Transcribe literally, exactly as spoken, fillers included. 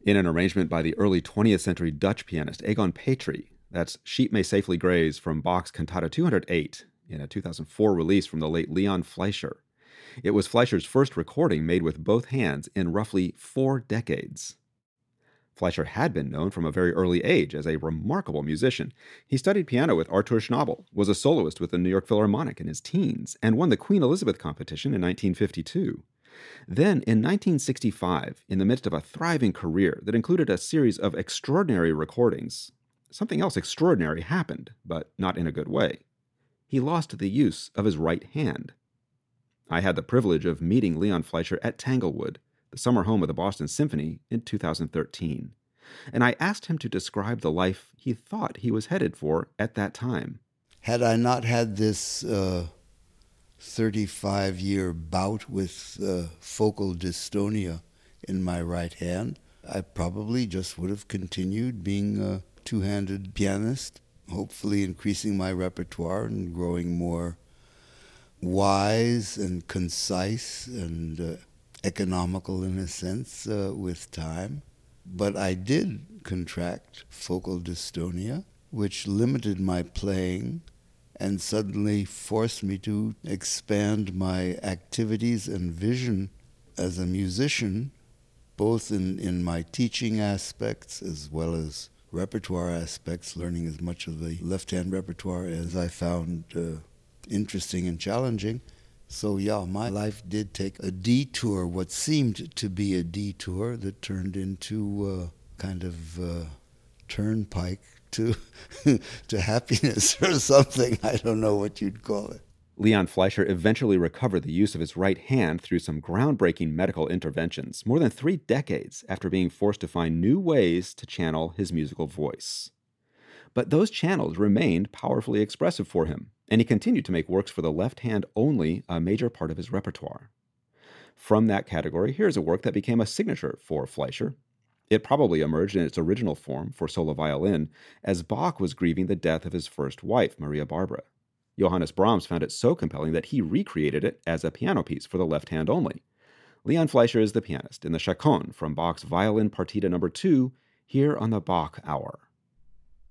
In an arrangement by the early twentieth century Dutch pianist Egon Petrie, that's Sheep May Safely Graze from Bach's Cantata two hundred eight, in a two thousand four release from the late Leon Fleischer. It was Fleischer's first recording made with both hands in roughly four decades. Fleischer had been known from a very early age as a remarkable musician. He studied piano with Artur Schnabel, was a soloist with the New York Philharmonic in his teens, and won the Queen Elizabeth competition in nineteen fifty-two. Then, in nineteen sixty-five, in the midst of a thriving career that included a series of extraordinary recordings, something else extraordinary happened, but not in a good way. He lost the use of his right hand. I had the privilege of meeting Leon Fleischer at Tanglewood, the summer home of the Boston Symphony, in two thousand thirteen, and I asked him to describe the life he thought he was headed for at that time. Had I not had this uh, thirty-five-year bout with uh, focal dystonia in my right hand, I probably just would have continued being a two-handed pianist, hopefully increasing my repertoire and growing more wise and concise and uh, economical in a sense uh, with time. But I did contract focal dystonia, which limited my playing and suddenly forced me to expand my activities and vision as a musician, both in, in my teaching aspects as well as repertoire aspects, learning as much of the left-hand repertoire as I found uh, interesting and challenging. So yeah, my life did take a detour, what seemed to be a detour that turned into a kind of uh, turnpike to to happiness or something. I don't know what you'd call it. Leon Fleischer eventually recovered the use of his right hand through some groundbreaking medical interventions, more than three decades after being forced to find new ways to channel his musical voice. But those channels remained powerfully expressive for him, and he continued to make works for the left hand only a major part of his repertoire. From that category, here's a work that became a signature for Fleischer. It probably emerged in its original form for solo violin as Bach was grieving the death of his first wife, Maria Barbara. Johannes Brahms found it so compelling that he recreated it as a piano piece for the left hand only. Leon Fleischer is the pianist in the Chaconne from Bach's Violin Partita number two, here on the Bach Hour.